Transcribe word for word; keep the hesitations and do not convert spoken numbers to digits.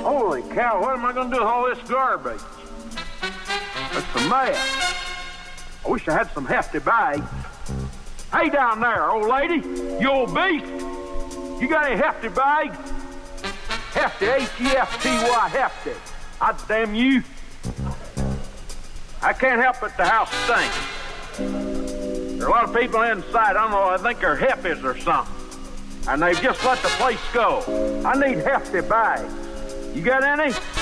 Holy cow, what am I going to do with all this garbage? That's a mess. I wish I had some hefty bags. Hey, down there, old lady, you old beast. You got any hefty bags? Hefty, H E F T Y, hefty. I damn you. I can't help it, the house stinks. There are a lot of people inside, I don't know, I think they're hefties or something. And they've just let the place go. I need hefty bags. You got any?